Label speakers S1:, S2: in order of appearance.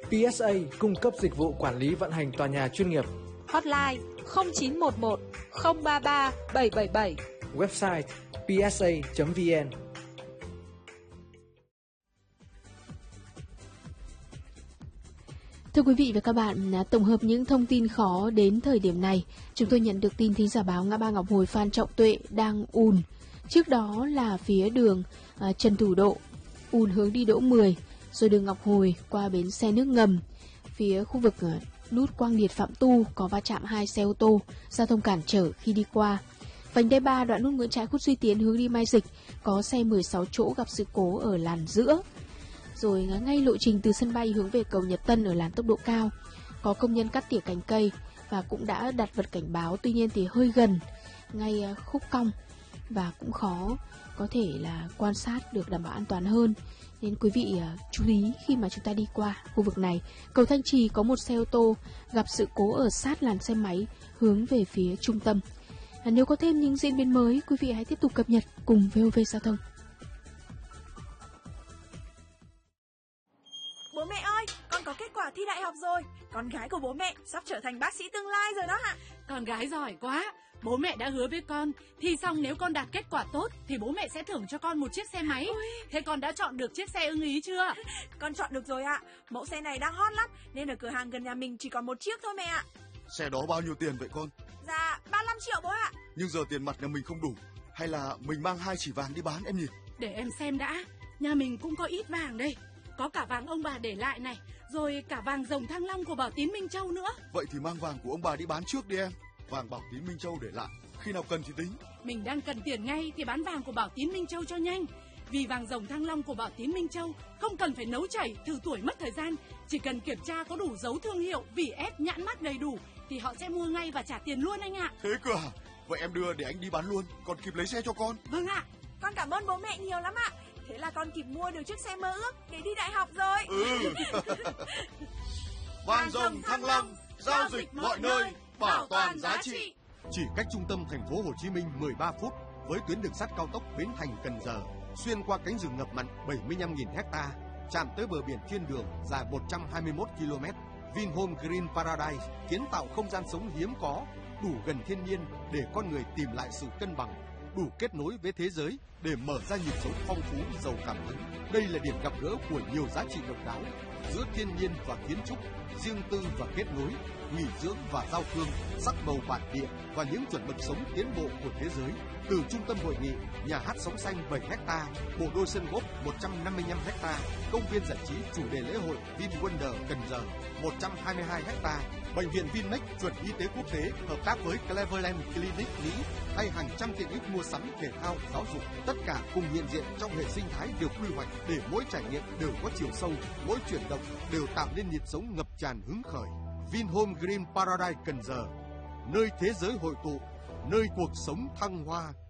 S1: PSA cung cấp dịch vụ quản lý vận hành tòa nhà chuyên nghiệp.
S2: Hotline 0911 033 777.
S1: Website psa.vn.
S3: Thưa quý vị và các bạn, tổng hợp những thông tin khó đến thời điểm này, chúng tôi nhận được tin thính giả báo ngã ba Ngọc Hồi Phan Trọng Tuệ đang ùn. Trước đó là phía đường Trần Thủ Độ, ùn hướng đi Đỗ 10, rồi đường Ngọc Hồi qua bến xe nước ngầm. Phía khu vực nút Quang Điệt Phạm Tu có va chạm 2 xe ô tô, giao thông cản trở khi đi qua. Vành đai 3 đoạn nút Nguyễn Trãi Khuất Duy Tiến hướng đi Mai Dịch có xe 16 chỗ gặp sự cố ở làn giữa. Rồi ngay lộ trình từ sân bay hướng về cầu Nhật Tân ở làn tốc độ cao, có công nhân cắt tỉa cành cây và cũng đã đặt vật cảnh báo, tuy nhiên thì hơi gần ngay khúc cong và cũng khó có thể là quan sát được đảm bảo an toàn hơn. Nên quý vị chú ý khi mà chúng ta đi qua khu vực này. Cầu Thanh Trì có một xe ô tô gặp sự cố ở sát làn xe máy hướng về phía trung tâm. Nếu có thêm những diễn biến mới, quý vị hãy tiếp tục cập nhật cùng VOV Giao thông.
S4: Bố mẹ ơi, con có kết quả thi đại học rồi. Con gái của bố mẹ sắp trở thành bác sĩ tương lai rồi đó ạ.
S5: Con gái giỏi quá. Bố mẹ đã hứa với con, thi xong nếu con đạt kết quả tốt thì bố mẹ sẽ thưởng cho con một chiếc xe máy. Thế con đã chọn được chiếc xe ưng ý chưa?
S4: Con chọn được rồi ạ. Mẫu xe này đang hot lắm nên ở cửa hàng gần nhà mình chỉ còn một chiếc thôi mẹ ạ.
S6: Xe đó bao nhiêu tiền vậy con?
S4: Dạ 35 triệu bố ạ.
S6: Nhưng giờ tiền mặt nhà mình không đủ. Hay là mình mang 2 chỉ vàng đi bán em nhỉ?
S5: Để em xem đã. Nhà mình cũng có ít vàng đây. Có cả vàng ông bà để lại này, rồi cả vàng rồng Thăng Long của Bảo Tín Minh Châu nữa.
S6: Vậy thì mang vàng của ông bà đi bán trước đi em. Vàng Bảo Tín Minh Châu để lại, khi nào cần thì tính.
S5: Mình đang cần tiền ngay thì bán vàng của Bảo Tín Minh Châu cho nhanh. Vì vàng rồng Thăng Long của Bảo Tín Minh Châu không cần phải nấu chảy, thử tuổi mất thời gian. Chỉ cần kiểm tra có đủ dấu thương hiệu, vỉ ép, nhãn mác đầy đủ thì họ sẽ mua ngay và trả tiền luôn anh ạ.
S6: Thế cơ à? Vậy em đưa để anh đi bán luôn, còn kịp lấy xe cho con.
S5: Vâng ạ.
S4: Con cảm ơn bố mẹ nhiều lắm ạ. Thế là con kịp mua được chiếc xe mơ ước để đi đại học rồi.
S6: Vàng rồng Thăng Long, giao dịch mọi nơi, bảo toàn giá trị.
S7: Chỉ cách trung tâm thành phố Hồ Chí Minh 13 phút với tuyến đường sắt cao tốc Bến Thành - Cần Giờ, xuyên qua cánh rừng ngập mặn 75.000 ha, chạm tới bờ biển thiên đường dài 121 km. Vinhome Green Paradise kiến tạo không gian sống hiếm có, đủ gần thiên nhiên để con người tìm lại sự cân bằng, đủ kết nối với thế giới để mở ra nhịp sống phong phú giàu cảm hứng. Đây là điểm gặp gỡ của nhiều giá trị độc đáo giữa thiên nhiên và kiến trúc, riêng tư và kết nối, nghỉ dưỡng và giao thương, sắc màu bản địa và những chuẩn mực sống tiến bộ của thế giới. Từ trung tâm hội nghị, nhà hát sống xanh 7 ha, bộ đôi sân golf 155 ha, công viên giải trí chủ đề lễ hội VinWonder Cần Giờ 122 ha, bệnh viện Vinmec chuẩn y tế quốc tế hợp tác với Cleveland Clinic Mỹ hay hàng trăm tiện ích mua sắm, thể thao, giáo dục, tất cả cùng hiện diện trong hệ sinh thái được quy hoạch để mỗi trải nghiệm đều có chiều sâu, mỗi chuyển động đều tạo nên nhịp sống ngập tràn hứng khởi. Vinhome Green Paradise Cần Giờ, nơi thế giới hội tụ, nơi cuộc sống thăng hoa.